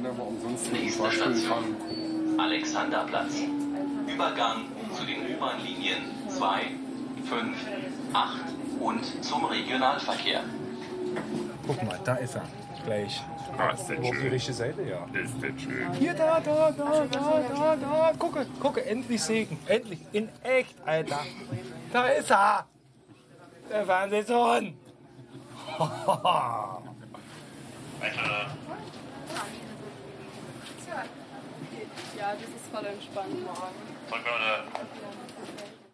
der war umsonst Nächste Station. Alexanderplatz. Übergang zu den U-Bahn-Linien 2, 5, 8 und zum Regionalverkehr. Guck mal, da ist er. Gleich. Ah, ist das Auf die schön. richtige Seite, ja. Ist das schön. Hier, da. Gucke, endlich Segen. Endlich. In echt, Alter. Da ist er. Der Fernsehsohn. Ja, das ist voll entspannt morgen.